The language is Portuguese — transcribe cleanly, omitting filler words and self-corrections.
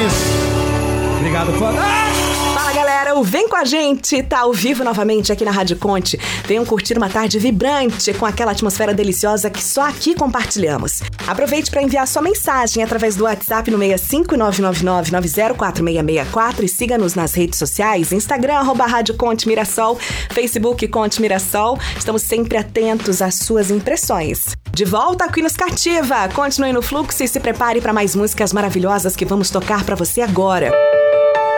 Obrigado, foda. Fala, galera, o Vem Com A Gente tá ao vivo novamente aqui na Rádio Conte. Venham curtir uma tarde vibrante com aquela atmosfera deliciosa que só aqui compartilhamos. Aproveite para enviar sua mensagem através do WhatsApp no 65999904664 e siga-nos nas redes sociais, Instagram, @Rádio Conte Mirassol, Facebook Conte Mirassol. Estamos sempre atentos às suas impressões. De volta aqui nos Cativa. Continue no fluxo e se prepare para mais músicas maravilhosas que vamos tocar para você agora.